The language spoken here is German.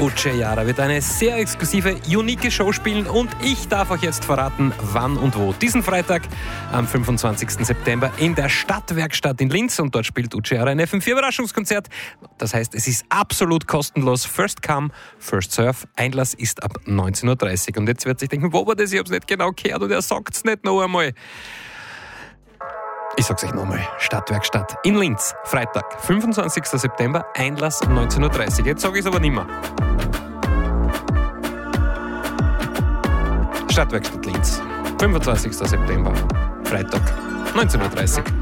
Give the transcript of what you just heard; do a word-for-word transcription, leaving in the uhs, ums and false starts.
Uche Jara wird eine sehr exklusive, unique Show spielen und ich darf euch jetzt verraten, wann und wo. Diesen Freitag am fünfundzwanzigsten September in der Stadtwerkstatt in Linz und dort spielt Uche Jara ein F M vier Überraschungskonzert. Das heißt, es ist absolut kostenlos. First come, first serve. Einlass ist ab neunzehn Uhr dreißig. Und jetzt wird sich denken, wo war das? Ich hab's nicht genau gehört und er sagt's nicht noch einmal. Ich sag's euch nochmal. Stadtwerkstatt in Linz. Freitag, fünfundzwanzigsten September. Einlass neunzehn Uhr dreißig. Jetzt sage ich es aber nicht mehr. Stadtwerkstatt Linz. fünfundzwanzigsten September. Freitag, neunzehn Uhr dreißig.